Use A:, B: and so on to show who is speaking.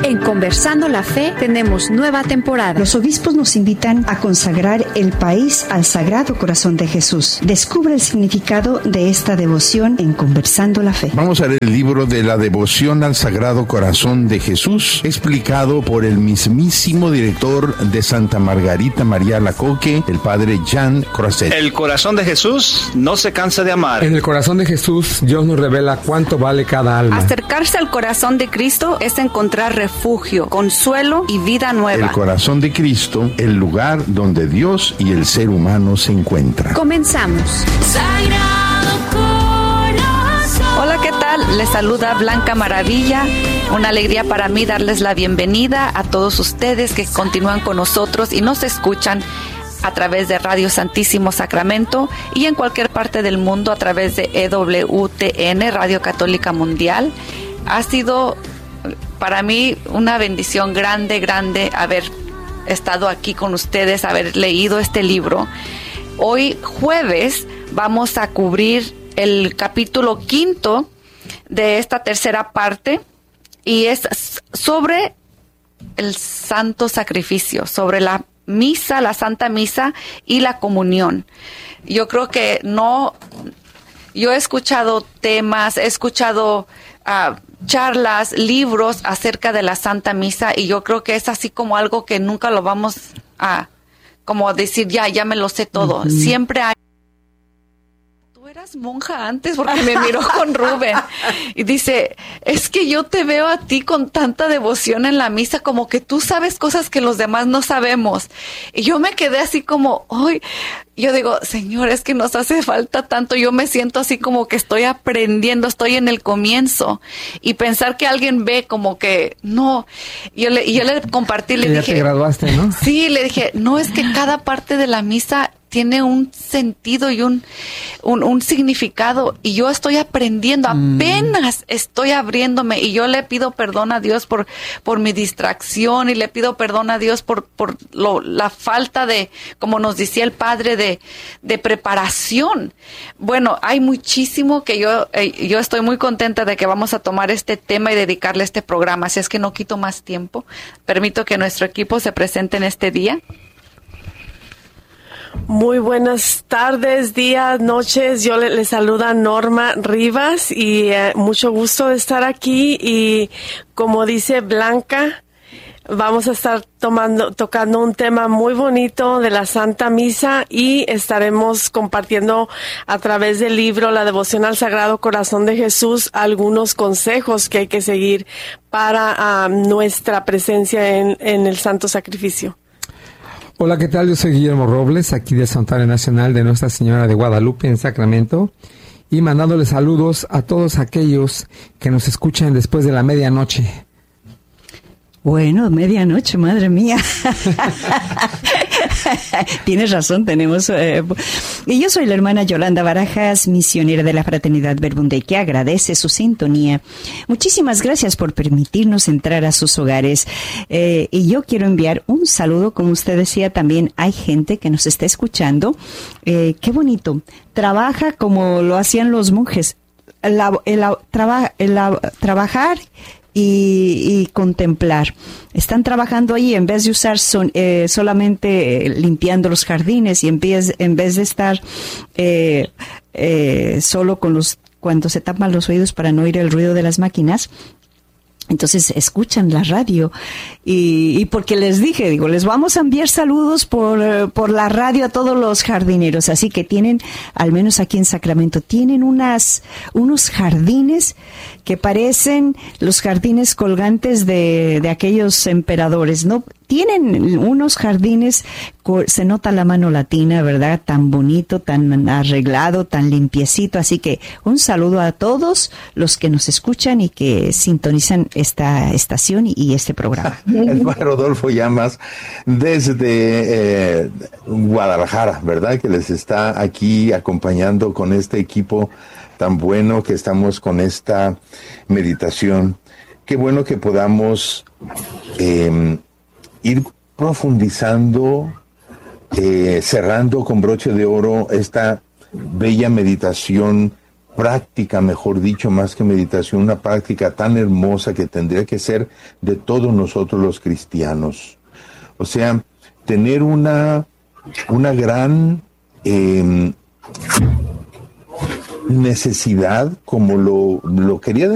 A: En Conversando la Fe tenemos nueva temporada.
B: Los obispos nos invitan a consagrar el país al Sagrado Corazón de Jesús. Descubre el significado de esta devoción en Conversando la Fe.
C: Vamos a leer el libro de la devoción al Sagrado Corazón de Jesús, explicado por el mismísimo director de Santa Margarita María Alacoque, el padre Jean Croiset.
D: El corazón de Jesús no se cansa de amar.
E: En el corazón de Jesús, Dios nos revela cuánto vale cada alma.
F: Acercarse al corazón de Cristo es encontrar refugio, consuelo y vida nueva.
C: El corazón de Cristo, el lugar donde Dios y el ser humano se encuentran.
A: Comenzamos.
F: Sagrado Corazón. Hola, ¿qué tal? Les saluda Blanca Maravilla. Una alegría para mí darles la bienvenida a todos ustedes que continúan con nosotros y nos escuchan a través de Radio Santísimo Sacramento y en cualquier parte del mundo a través de EWTN, Radio Católica Mundial. Ha sido para mí una bendición grande haber estado aquí con ustedes, haber leído este libro. Hoy jueves vamos a cubrir el capítulo 5 de esta tercera parte y es sobre el santo sacrificio, sobre la misa, la Santa Misa y la comunión. Yo creo que yo he escuchado temas, he escuchado charlas, libros acerca de la Santa Misa y yo creo que es así como algo que nunca lo vamos a como decir ya me lo sé todo. Uh-huh. Siempre hay. Tú eras monja antes, porque me miró con Rubén y dice, es que yo te veo a ti con tanta devoción en la misa, como que tú sabes cosas que los demás no sabemos. Y yo me quedé así como, ay, yo digo, Señor, es que nos hace falta tanto. Yo me siento así como que estoy aprendiendo, estoy en el comienzo. Y pensar que alguien ve como que no. Yo le compartí, le dije.
E: Ya te graduaste, ¿no?
F: Sí, le dije, no, es que cada parte de la misa tiene un sentido y un significado, y yo estoy aprendiendo, apenas estoy abriéndome, y yo le pido perdón a Dios por mi distracción, y le pido perdón a Dios por la falta de, como nos decía el padre, de preparación. Bueno, hay muchísimo que yo estoy muy contenta de que vamos a tomar este tema y dedicarle este programa, así es que no quito más tiempo, permito que nuestro equipo se presente en este día.
G: Muy buenas tardes, días, noches. Yo le saluda Norma Rivas y mucho gusto de estar aquí. Y como dice Blanca, vamos a estar tocando un tema muy bonito de la Santa Misa y estaremos compartiendo a través del libro La Devoción al Sagrado Corazón de Jesús algunos consejos que hay que seguir para nuestra presencia en el Santo Sacrificio.
E: Hola, ¿qué tal? Yo soy Guillermo Robles, aquí del Santuario Nacional de Nuestra Señora de Guadalupe en Sacramento, y mandándoles saludos a todos aquellos que nos escuchan después de la medianoche.
B: Bueno, medianoche, madre mía. Tienes razón, tenemos... Y yo soy la hermana Yolanda Barajas, misionera de la Fraternidad Verbum Dei, que agradece su sintonía. Muchísimas gracias por permitirnos entrar a sus hogares. Y yo quiero enviar un saludo, como usted decía, también hay gente que nos está escuchando. Qué bonito. Trabaja como lo hacían los monjes. Trabajar y contemplar. Están trabajando ahí en vez de usar solamente limpiando los jardines, y en vez de estar solo cuando se tapan los oídos para no oír el ruido de las máquinas. Entonces escuchan la radio y porque les dije, les vamos a enviar saludos por la radio a todos los jardineros. Así que tienen, al menos aquí en Sacramento, tienen unos jardines que parecen los jardines colgantes de aquellos emperadores, ¿no? Tienen unos jardines, se nota la mano latina, ¿verdad? Tan bonito, tan arreglado, tan limpiecito. Así que un saludo a todos los que nos escuchan y que sintonizan esta estación y este programa.
C: El padre Rodolfo Llamas desde Guadalajara, ¿verdad? Que les está aquí acompañando con este equipo tan bueno, que estamos con esta meditación. Qué bueno que podamos ir profundizando, cerrando con broche de oro esta bella meditación práctica, mejor dicho, más que meditación, una práctica tan hermosa que tendría que ser de todos nosotros los cristianos. O sea, tener una gran necesidad, como lo quería